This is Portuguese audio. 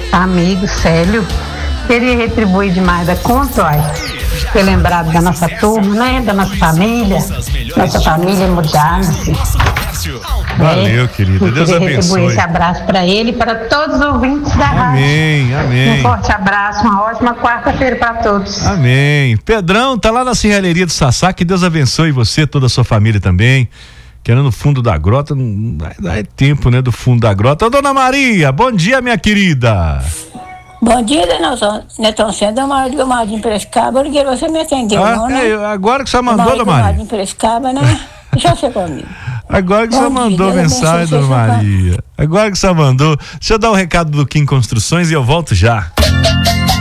amigo Célio. Queria retribuir demais da conta, ter lembrado da nossa turma, né? Da nossa família Mudança. Valeu, querida. Deus abençoe. Retribuir esse abraço para ele e para todos os ouvintes da rádio. Amém. Um forte abraço, uma ótima quarta-feira para todos. Amém. Pedrão tá lá na Serralheria do Sassá, que Deus abençoe você, toda a sua família também. Que era no fundo da grota, não dá tempo, né? Do fundo da grota. Ô, Dona Maria, bom dia, minha querida. Bom dia, Netão Sendo, Dona Maria de Piracicaba, porque você me atendeu, não, né? Agora que você mandou, Dona Maria. de Piracicaba, né? Deixa você comigo. Agora que você mandou mensagem, Dona Maria. Agora que você mandou. Deixa eu dar o recado do Kim Construções e eu volto já.